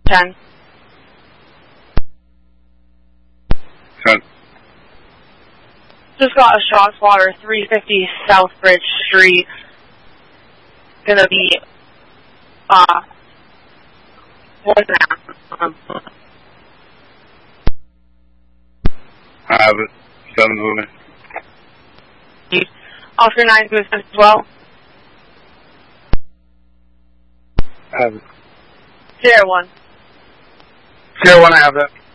10. Just got a shot spotter, 350 Southbridge Street. Gonna be, 1.5. I have it. 7 moving. Oscar 9 moves as well. I have it. Sierra 1. Sierra 1, I have that.